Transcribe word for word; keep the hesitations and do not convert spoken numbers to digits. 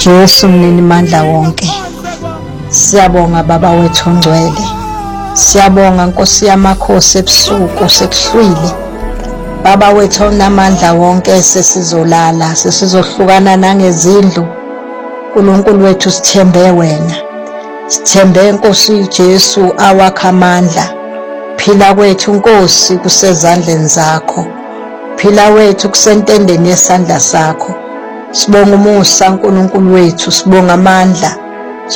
Jesu mnini mandla wonke, siyabonga baba wethu ongcwele, siyabonga Nkosi yamakhosi ebusuku sekuhlwile. Baba wethu onamandla wonke, sesizolala sesizohlukana nangezindlu. uNkulunkulu wethu sithembe wena, sithembe Nkosi Jesu awakha amandla. Phila kwethu Nkosi kusezandleni zakho, phila wethu kusentendeni yesandla sakho. Sibonga umusa uNkulunkulu wethu, sibonga amandla